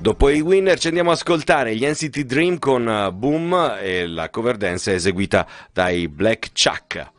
Dopo i Winner ci andiamo a ascoltare gli NCT Dream con Boom e la cover dance è eseguita dai Black Chuck.